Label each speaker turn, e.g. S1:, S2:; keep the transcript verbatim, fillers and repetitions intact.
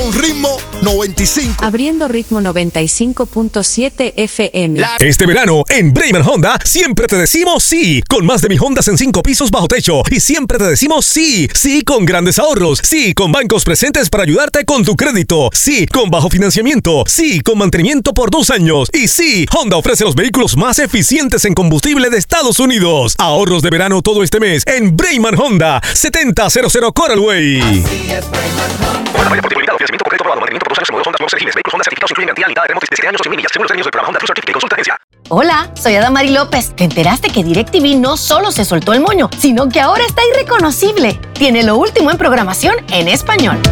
S1: con Ritmo noventa y cinco.
S2: Abriendo Ritmo noventa y cinco punto siete F M.
S3: Este verano, en Brayman Honda, siempre te decimos sí. Con más de mil Hondas en cinco pisos bajo techo. Y siempre te decimos sí. Sí con grandes ahorros. Sí con bancos presentes para ayudarte con tu crédito. Sí con bajo financiamiento. Sí con mantenimiento por dos años. Y sí, Honda ofrece los vehículos más eficientes en combustible de Estados Unidos. Ahorros de verano todo este mes en Brayman Honda. setenta cero cero Coral Way.
S4: Así es Brayman Honda. Bueno, por limitado, financiamiento por crédito aprobado, mantenimiento por dos años en modelos Honda nuevos elegibles. Vehículos Honda certificados incluyen garantía limitada de remoto de siete años o cien millas. Según los términos del programa Honda Plus Certificate, consulta agencia.
S5: Hola, soy Adamari López. ¿Te enteraste que DirecTV no solo se soltó el moño, sino que ahora está irreconocible? Tiene lo último en programación en español.